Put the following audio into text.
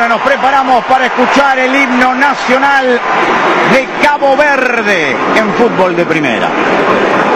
ahora nos preparamos para escuchar el himno nacional de Cabo Verde en fútbol de primera.